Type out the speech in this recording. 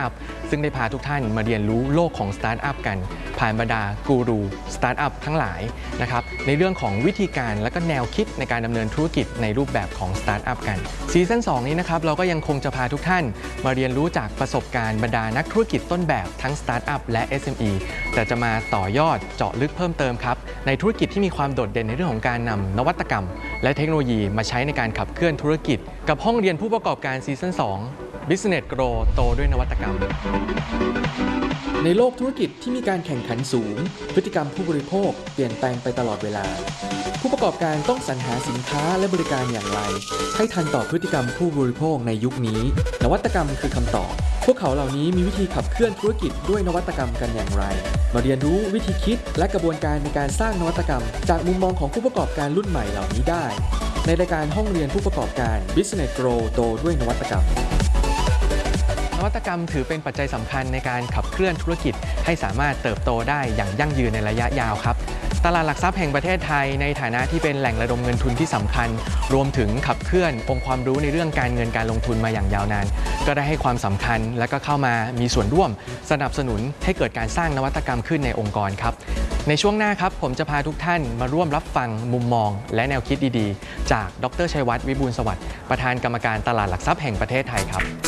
อัพซึ่งได้พาทุกท่านมาเรียนรู้โลกของสตาร์ทอัพกันผ่านบรรดากูรูสตาร์ทอัพทั้งหลายนะครับในเรื่องของวิธีการและก็แนวคิดในการดำเนินธุรกิจในรูปแบบของสตาร์ทอัพกันซีซั่น2นี้นะครับเราก็ยังคงจะพาทุกท่านมาเรียนรู้จากประสบการณ์บรรดานักธุรกิจต้นแบบทั้งสตาร์ทอัพและ SME แต่จะมาต่อยอดเจาะลึกเพิ่มเติมครับในธุรกิจที่มีความโดดเด่นในเรื่องของการนำนวัตกรรมและเทคโนโลยีมาใช้ในการขับเคลื่อนธุรกิจกับห้องเรียนผู้ประกอบการซีซั่น2 Business Grow โตด้วยนวัตกรรมในโลกธุรกิจที่มีการแข่งขันสูงพฤติกรรมผู้บริโภคเปลี่ยนแปลงไปตลอดเวลาผู้ประกอบการต้องสรรหาสินค้าและบริการอย่างไรให้ทันต่อพฤติกรรมผู้บริโภคในยุคนี้นวัตกรรมคือคำตอบพวกเขาเหล่านี้มีวิธีขับเคลื่อนธุรกิจด้วยนวัตกรรมกันอย่างไรมาเรียนรู้วิธีคิดและกระบวนการในการสร้างนวัตกรรมจากมุมมองของผู้ประกอบการรุ่นใหม่เหล่านี้ได้ในรายการห้องเรียนผู้ประกอบการ Business Grow โตด้วยนวัตกรรมนวัตกรรมถือเป็นปัจจัยสำคัญในการขับเคลื่อนธุรกิจให้สามารถเติบโตได้อย่างยั่งยืนในระยะยาวครับตลาดหลักทรัพย์แห่งประเทศไทยในฐานะที่เป็นแหล่งระดมเงินทุนที่สำคัญรวมถึงขับเคลื่อนองค์ความรู้ในเรื่องการเงินการลงทุนมาอย่างยาวนานก็ได้ให้ความสำคัญและก็เข้ามามีส่วนร่วมสนับสนุนให้เกิดการสร้างนวัตกรรมขึ้นในองค์กรครับในช่วงหน้าครับผมจะพาทุกท่านมาร่วมรับฟังมุมมองและแนวคิดดีๆจากดร.ชัยวัฒน์วิบูลย์สวัสดิ์ประธานกรรมการตลาดหลักทรัพย์แห่งประเทศไทยครับ